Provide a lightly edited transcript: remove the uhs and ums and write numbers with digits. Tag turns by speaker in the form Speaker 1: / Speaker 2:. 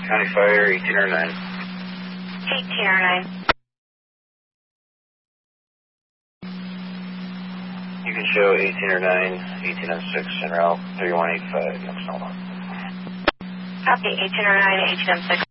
Speaker 1: County Fire, 1809.
Speaker 2: 1809.
Speaker 1: You can show 1809, 1806, en route 3185, Youngstown.
Speaker 2: Copy, 1809, 1806.